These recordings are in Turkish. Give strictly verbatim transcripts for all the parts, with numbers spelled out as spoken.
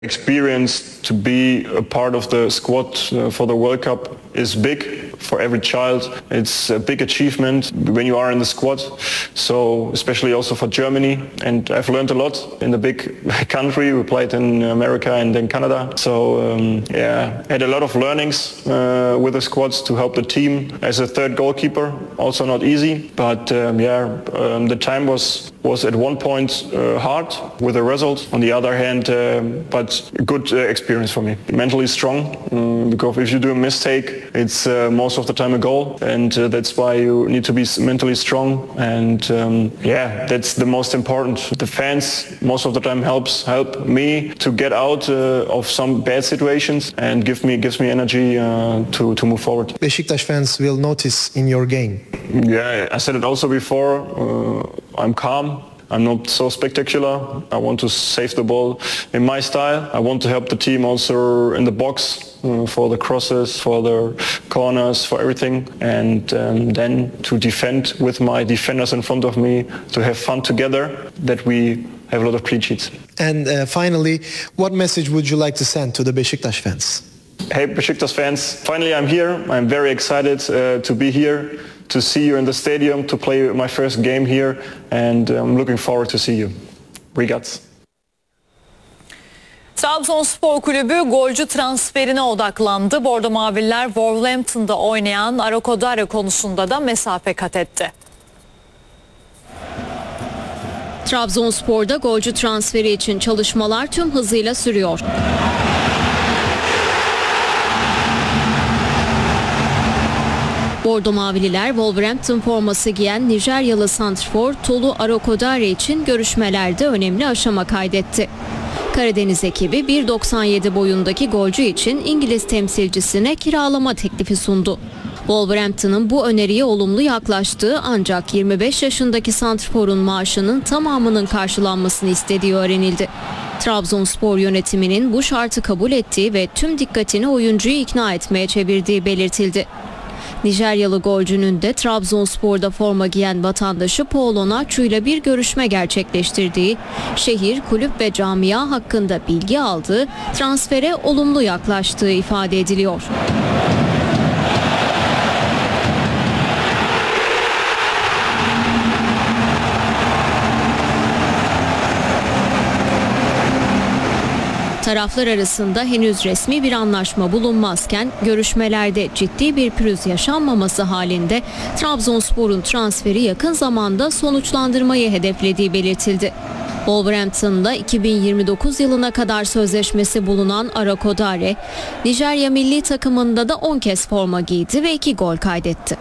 Experience to be a part of the squad uh, for the World Cup is big for every child. It's a big achievement when you are in the squad. So especially also for Germany, and I've learned a lot in the big country. We played in America and in Canada. So um, yeah, had a lot of learnings uh, with the squads to help the team. As a third goalkeeper, also not easy. But um, yeah, um, the time was was at one point uh, hard with the result. On the other hand, uh, but a good uh, experience for me. Mentally strong, um, because if you do a mistake, it's uh, most of the time a goal, and uh, that's why you need to be mentally strong. And um, yeah, that's the most important. The fans most of the time helps help me to get out uh, of some bad situations and give me gives me energy uh, to to move forward. Beşiktaş fans will notice in your game. Yeah, I said it also before. Uh, I'm calm. I'm not so spectacular. I want to save the ball in my style. I want to help the team also in the box uh, for the crosses, for the corners, for everything. And um, then to defend with my defenders in front of me, to have fun together, that we have a lot of clean sheets. And uh, finally, what message would you like to send to the Beşiktaş fans? Hey Beşiktaş fans, finally I'm here. I'm very excited uh, to be here, to see you in the stadium, to play my first game here, and I'm looking forward to see you. Regards. Trabzonspor Kulübü golcü transferine odaklandı. Bordo Mavililer Wolverhampton'da oynayan Arakodare konusunda da mesafe kat etti. Trabzonspor'da golcü transferi için çalışmalar tüm hızıyla sürüyor. Bordo Mavililer Wolverhampton forması giyen Nijeryalı santrfor Tolu Arakodare için görüşmelerde önemli aşama kaydetti. Karadeniz ekibi bir doksan yedi boyundaki golcü için İngiliz temsilcisine kiralama teklifi sundu. Wolverhampton'ın bu öneriye olumlu yaklaştığı, ancak yirmi beş yaşındaki santrforun maaşının tamamının karşılanmasını istediği öğrenildi. Trabzonspor yönetiminin bu şartı kabul ettiği ve tüm dikkatini oyuncuyu ikna etmeye çevirdiği belirtildi. Nijeryalı golcünün de Trabzonspor'da forma giyen vatandaşı Paul Onaçu ile bir görüşme gerçekleştirdiği, şehir, kulüp ve camia hakkında bilgi aldığı, transfere olumlu yaklaştığı ifade ediliyor. Taraflar arasında henüz resmi bir anlaşma bulunmazken, görüşmelerde ciddi bir pürüz yaşanmaması halinde Trabzonspor'un transferi yakın zamanda sonuçlandırmayı hedeflediği belirtildi. Wolverhampton'da iki bin yirmi dokuz yılına kadar sözleşmesi bulunan Arakodare, Nijerya milli takımında da on kez forma giydi ve iki gol kaydetti.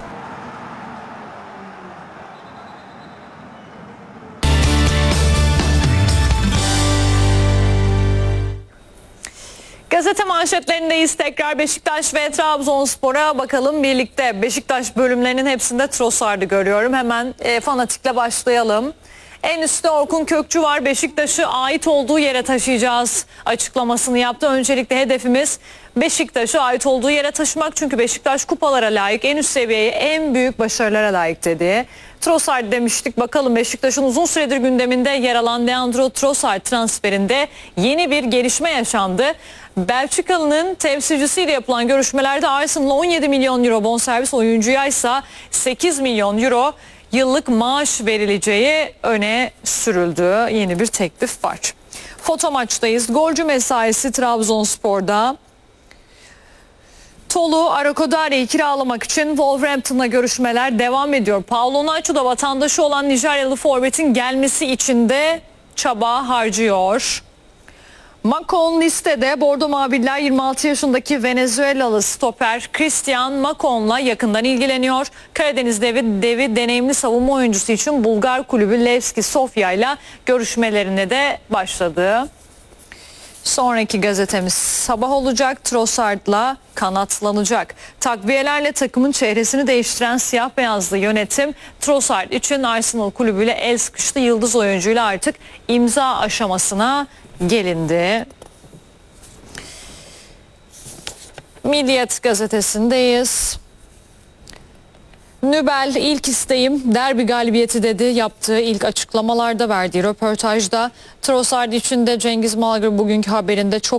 Gazete manşetlerindeyiz. Tekrar Beşiktaş ve Trabzonspor'a bakalım birlikte. Beşiktaş bölümlerinin hepsinde Trossard'ı görüyorum. Hemen e, fanatikle başlayalım. En üstte Orkun Kökçü var. Beşiktaş'ı ait olduğu yere taşıyacağız açıklamasını yaptı. Öncelikle hedefimiz Beşiktaş'ı ait olduğu yere taşımak. Çünkü Beşiktaş kupalara layık, en üst seviyeye, en büyük başarılara layık dedi. Trossard demiştik. Bakalım Beşiktaş'ın uzun süredir gündeminde yer alan Leandro Trossard transferinde yeni bir gelişme yaşandı. Belçikalı'nın temsilcisiyle yapılan görüşmelerde Arsenal'a on yedi milyon euro bonservis, oyuncuya ise sekiz milyon euro yıllık maaş verileceği öne sürüldü. Yeni bir teklif var. Foto maçtayız. Golcü mesaisi Trabzonspor'da. Tolu Arakodare'yi kiralamak için Wolverhampton'la görüşmeler devam ediyor. Paul Onaçu da vatandaşı olan Nijeryalı forvetin gelmesi için de çaba harcıyor. Macon listede. Bordo Mavililer yirmi altı yaşındaki Venezuelalı stoper Christian Macon'la yakından ilgileniyor. Karadeniz devi, devi deneyimli savunma oyuncusu için Bulgar kulübü Levski Sofia ile görüşmelerine de başladı. Sonraki gazetemiz sabah olacak. Trossard'la kanatlanacak. Takviyelerle takımın çehresini değiştiren siyah beyazlı yönetim Trossard için Arsenal kulübüyle el sıkıştı. Yıldız oyuncuyla artık imza aşamasına gelindi. Milliyet gazetesindeyiz. Nübel ilk isteğim derbi galibiyeti dedi. Yaptığı ilk açıklamalarda verdiği röportajda. Trossard için de Cengiz Malgır bugünkü haberinde çok